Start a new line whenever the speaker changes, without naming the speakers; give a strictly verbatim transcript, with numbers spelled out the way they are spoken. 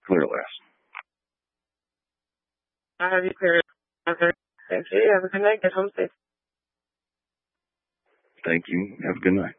clear less.
I have you clear. Okay. Thank you. Have a good night. Get home safe.
Thank you. Have a good night.